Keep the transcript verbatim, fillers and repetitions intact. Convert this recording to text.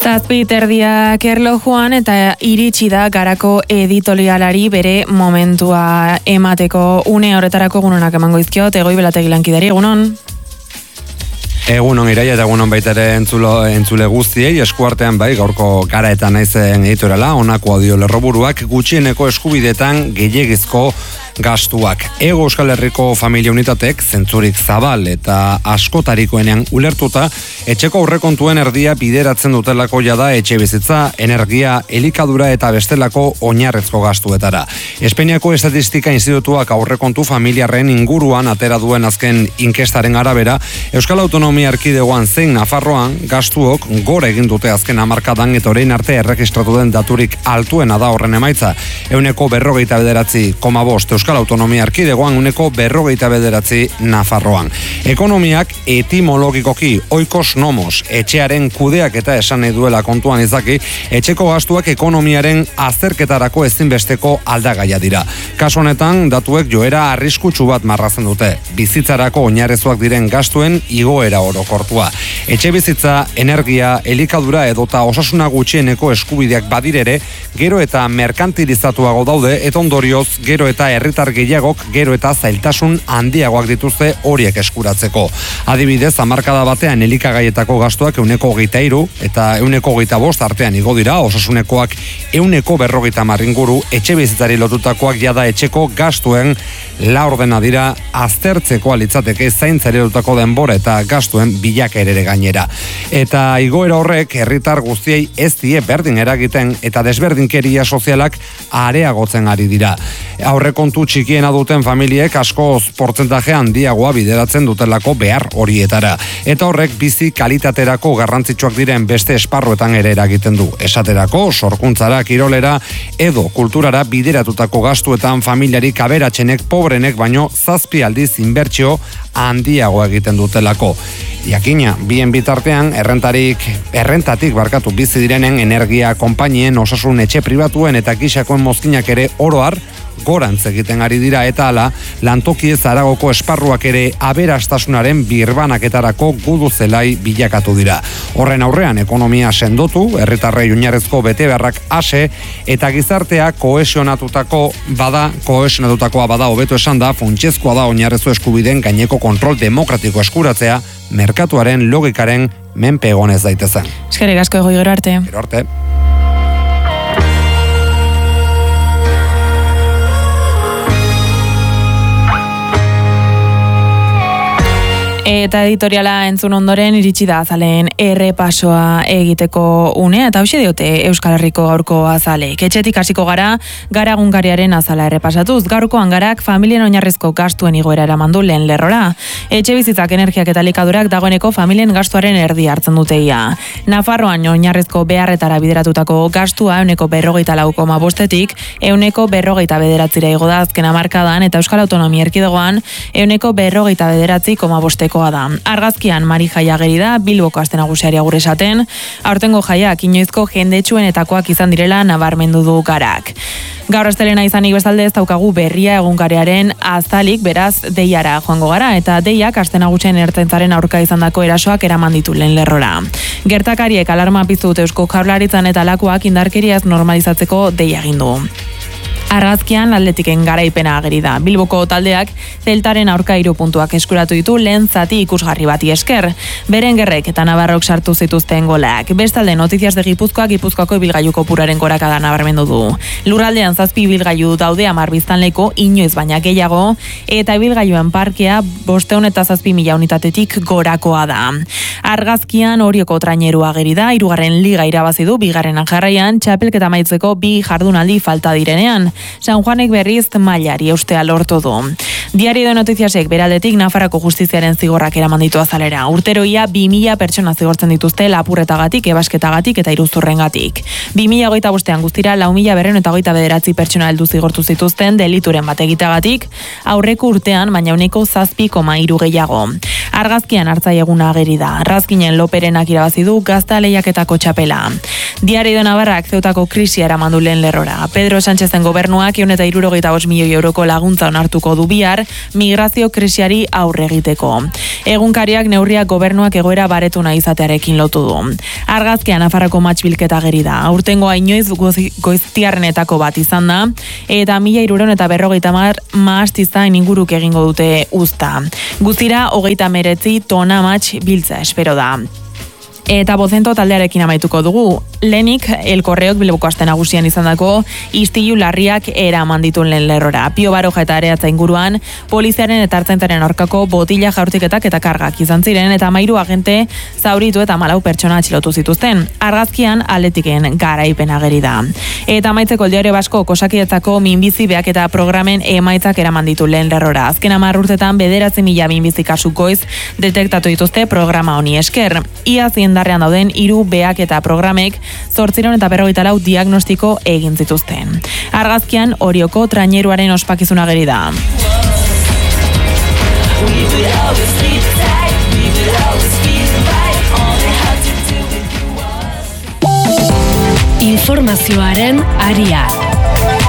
Zazpi terdiak erlojuan eta iritsi da Garako editorialari bere momentua emateko. Une horretarako egunonak emango izkiot, Egoi Belategi lankidari, egunon? Egunon Iraia eta egunon baita ere entzulo, entzule guztiei, eskuartean bai gaurko Gara eta Naizen editoriala, honako audio lerroburuak gutxieneko eskubidetan gehiegizko gastuak. Ego Euskal Herriko familia unitatek zentzurik zabal eta askotarikoenean ulertuta, etxeko aurrekontuen erdia bideratzen dutelako jada etxe bizitza, energia, elikadura eta bestelako oinarrezko gastuetara. Espainiako Estatistika Institutuak aurrekontu familiarren inguruan atera duen azken inkestaren arabera, Euskal Autonomia Erkidegoan zein Nafarroan gastuok gora egin dute azken hamarkadan eta orain arte erregistratu den daturik altuena da horren emaitza. Ehuneko berrogeita bederatzi koma bost Euskal Autonomia Erkidegoan, uneko berrogeita bederatzi Nafarroan. Ekonomiak etimologikoki oikos nomos etxearen kudeak eta esan nahi duela kontuan izaki, etxeko gastuak ekonomiaren azterketarako ezinbesteko aldagaia dira. Kasu honetan, datuek joera arriskutsu bat marrazen dute. Bizitzarako oinarrezuak diren gastuen igoera orokortua. Etxe bizitza, energia, elikadura edota osasuna gutxieneko eskubideak badirere, gero eta merkantilizatuago daude, eta ondorioz gero eta herritar gehiagok gero eta zailtasun handiagoak dituzte horiek eskuratzeko. Adibidez, hamarkada batean elikagaietako gastuak ehuneko hogeita hiru eta ehuneko hogeita bost artean igo dira, osasunekoak ehuneko berrogeita hamar inguru, etxe bizitzari lotutakoak jada etxeko gastuen laurdena dira, aztertzeko litzateke zaintzari lotutako denbora eta gastuen bilakaerere gainera. Eta igoera horrek herritar guztiei ez die berdin eragiten eta desberdinkeria sozialak areagotzen ari dira. Aurrekontu txikiena duten familiek askoz portzentaje handiagoa bideratzen dutelako behar horietara. Eta horrek bizi kalitaterako garrantzitsuak diren beste esparruetan ere eragiten du. Esaterako, sorkuntzara, kirolera edo kulturara bideratutako gastuetan familiarik aberatsenek pobrenek baino zazpi aldiz inbertsio handiagoa egiten dutelako. Jakina, bien bitartean, errentarik, errentatik barkatu bizi direnen energia konpainien, osasun etxe pribatuen eta gixakoen mozkinak ere oro har gorantz egiten ari dira eta hala, lantokiez Aragoko esparruak ere aberastasunaren birbanaketarako gudu zelai bilakatu dira. Horren aurrean ekonomia sendotu, herritarrei oinarrezko betebeharrak ase eta gizartea kohesionatutako bada, kohesionatutakoa bada hobeto esan da, funtsezkoa da oinarrezko eskubideen gaineko kontrol demokratiko eskuratzea, merkatuaren logikaren menpe egonez daitezen. Eskerrik asko, Egoi, gero arte. Gero arte. Eta editoriala entzun ondoren iritsi da azaleen errepasoa egiteko unea, eta hauxe diote Euskal Herriko gaurko azalek. Etxetik hasiko gara, Gara egunkariaren azala errepasatuz. Gaurkoan Garak familien oinarrizko gastuen igoera eraman du lehen lerrora. Etxe bizitzak, energiak eta likadurak dagoeneko familien gastuaren erdi hartzen duteia. Nafarroan oinarrizko beharretara bideratutako gastua ehuneko berrogeita lau koma bostetik ehuneko berrogeita bederatzira igo da azken hamarkadan, eta Euskal Autonomia Erkidegoan ehuneko berrogeita bederatzi koma bosteko da. Argazkian Mari jaia ageri da, Bilboko aste nagusiari agur esaten, aurtengo jaiak inoizko jendetsuenetakoak izan direla nabarmendu du Garak. Gaur astelena izanik bezalde ez daukagu berria egunkariaren azalik, beraz deiara joango gara, eta deiak aste nagusien ertzaintzaren aurka izandako erasoak eraman ditu lehen lerrora. Gertakariek alarma piztu dute Eusko Jaurlaritzan eta lakuak indarkeriaz normalizatzeko deia egin du. Argazkian Atletiken garaipena ageri da. Bilboko taldeak Zeltaren aurka hiru puntuak eskuratu ditu lehen zati ikusgarri bati esker. Berengerrek eta Navarrok sartu zituzten golak. Bestalde Notizias de Gipuzkoa Gipuzkoako ibilgailuko puraren gorakada nabarmendu du. Lurraldean zazpi ibilgailu daude hamar biztanleko inoiz baina gehiago, eta ibilgailuen parkea bostehun eta zazpi mila unitatetik gorakoa da. Argazkian Orioko traineru ageri da, hirugarren liga irabazi du bigarrenan jarraian, txapelketa amaitzeko bi jardunaldi falta direnean. San Juanek berriz mailari eustea lortu du. Diario de Noticiasek beraldetik Nafarroko justiziaren zigorrak eraman ditu azalera. Urteroia bi mila pertsona zigortzen dituzte lapurretagatik, ebasketagatik eta iruzurrengatik. bi mila hogeita bostean guztira lau mila berrehun eta hogeita bederatzi pertsona heldu zigortu zituzten delituren bat egiteagatik, aurreko urtean baina ehuneko zazpi koma hiru gehiago. Argazkian hartzai eguna ageri da. Argazkinen Loperenak irabazi du gazta lehiaketako txapela. Diario de Navarrak Zeutako krisia eraman du lehen lerrora. Pedro Sánchezen gobernu gobernuak ehun eta hirurogeita bost milioi euroko laguntza onartuko du bihar migrazio krisiari aurre egiteko. Egunkariak neurriak gobernuak egoera baretu nahi izatearekin lotu du. Argazkian Nafarroko matxbilketa ageri da. Aurtengoa inoiz goiztiarrenetako bat izan da, eta mila hirurehun eta berrogeita hamar mahastizain inguruk egingo dute uzta. Guztira, hogeita hemeretzi tona matx biltza espero da. Eta Bozento taldearekin amaituko dugu. Lenik, El Correok Bilboko aste nagusian izandako istilu larriak eraman dituen lehen lerrora. Pio Baroja eta Areatza inguruan, poliziaren eta ertzaintzaren aurkako botila jaurtiketak eta kargak izan ziren, eta hamairu agente zauritu eta hamalau pertsona atxilotu zituzten. Argazkian Atletiken garaipen ageri da. Eta amaitzeko El Diario Vasco Osakidetzako minbizi beak eta programen emaitzak eraman ditu lehen lerrora. Azken hamar urtetan bederatzi mila minbizi kasu goiz detektatu dituzte programa honi esker. Ia ziendarrean dauden hiru beak eta programek zortziehun eta berrogeita lau diagnostiko egin zituzten. Argazkian Orioko traineruaren ospakizuna ageri da. Informazioaren aria.